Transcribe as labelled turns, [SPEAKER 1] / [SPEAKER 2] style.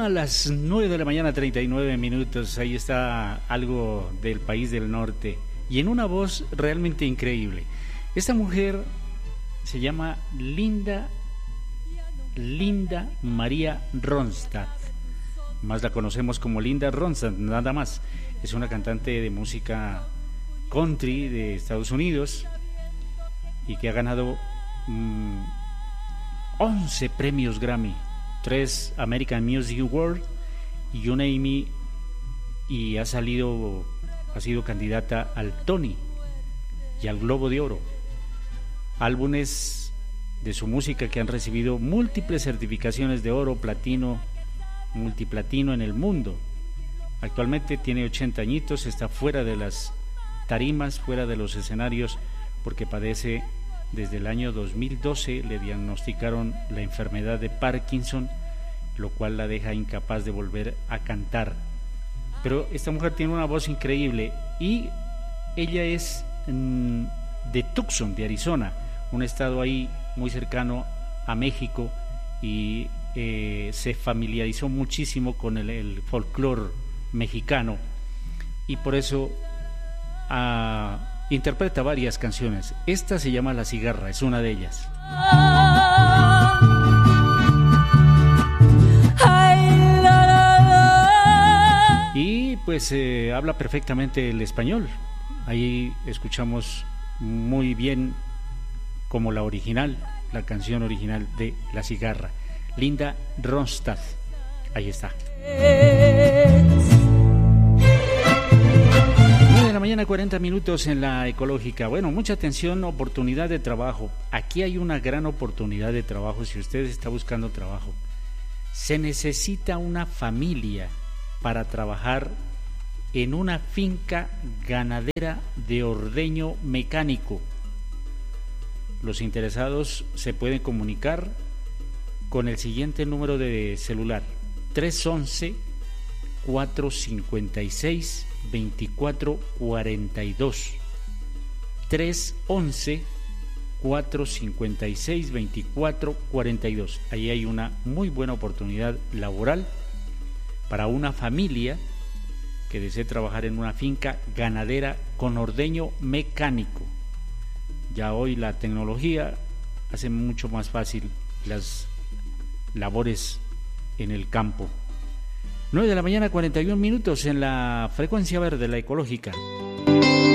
[SPEAKER 1] Ya a las 9 de la mañana, 39 minutos, ahí está algo del país del norte y en una voz realmente increíble. Esta mujer se llama Linda María Ronstadt, más la conocemos como Linda Ronstadt, nada más. Es una cantante de música country de Estados Unidos y que ha ganado 11 premios Grammy, 3 American Music Award y un Emmy, y ha sido candidata al Tony y al Globo de Oro. Álbumes de su música que han recibido múltiples certificaciones de oro, platino, multiplatino en el mundo. Actualmente tiene 80 añitos, está fuera de las tarimas, fuera de los escenarios, porque padece desde el año 2012, le diagnosticaron la enfermedad de Parkinson, lo cual la deja incapaz de volver a cantar. Pero esta mujer tiene una voz increíble y ella es de Tucson, de Arizona, un estado ahí muy cercano a México, y se familiarizó muchísimo con el folclore mexicano y por eso interpreta varias canciones. Esta se llama La Cigarra, es una de ellas. Y pues habla perfectamente el español. Ahí escuchamos muy bien como la original, la canción original de La Cigarra. Linda Ronstadt, ahí está. 9 de la mañana, 40 minutos en la Ecológica. Bueno, mucha atención, oportunidad de trabajo. Aquí hay una gran oportunidad de trabajo si usted está buscando trabajo. Se necesita una familia para trabajar en una finca ganadera de ordeño mecánico. Los interesados se pueden comunicar con el siguiente número de celular: 311-456-2442. 311-456-2442. Ahí hay una muy buena oportunidad laboral para una familia que desee trabajar en una finca ganadera con ordeño mecánico. Ya hoy la tecnología hace mucho más fácil las labores en el campo. 9 de la mañana, 41 minutos en la frecuencia verde, la Ecológica.